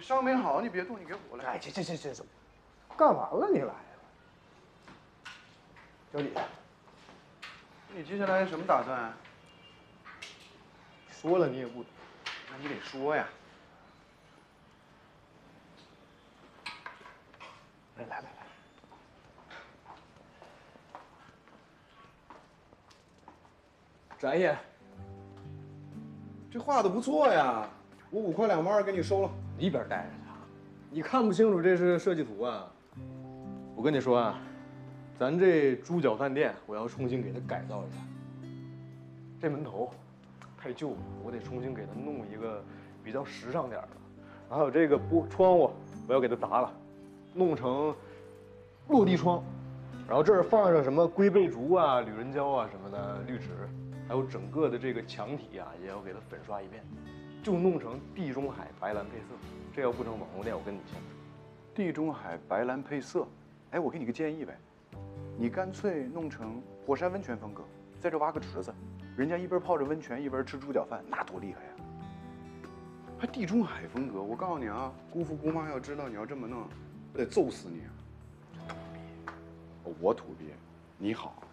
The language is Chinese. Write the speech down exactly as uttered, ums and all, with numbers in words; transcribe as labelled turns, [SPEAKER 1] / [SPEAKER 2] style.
[SPEAKER 1] 伤没好，你别动，你给我来。
[SPEAKER 2] 哎，这这这这这，干完了你来了？小李，
[SPEAKER 1] 你接下来什么打算啊？
[SPEAKER 2] 说了你也不懂，
[SPEAKER 1] 那你得说呀。
[SPEAKER 2] 来来来来，展爷，
[SPEAKER 1] 这画的不错呀，我五块两毛二给你收了。
[SPEAKER 2] 你一边待着去啊！你看不清楚这是设计图啊！我跟你说啊，咱这猪脚饭店我要重新给它改造一下。这门头太旧了，我得重新给它弄一个比较时尚点的。然后还有这个玻窗户，我要给它砸了，弄成落地窗。然后这儿放上什么龟背竹啊、铝人胶啊什么的绿植，还有整个的这个墙体啊，也要给它粉刷一遍，就弄成地中海白蓝配色。这要不成网红店，我跟你签。
[SPEAKER 1] 地中海白蓝配色，哎，我给你个建议呗，你干脆弄成火山温泉风格，在这挖个池子，人家一边泡着温泉一边吃猪脚饭，那多厉害呀！还地中海风格，我告诉你啊，姑父姑妈要知道你要这么弄，我得揍死你啊！土鳖，我土鳖，你好。